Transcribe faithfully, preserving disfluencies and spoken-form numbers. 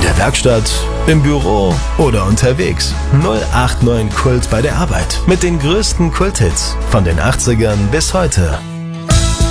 der Werkstatt, im Büro oder unterwegs. null acht neun Kult bei der Arbeit. Mit den größten Kulthits von den achtzigern bis heute.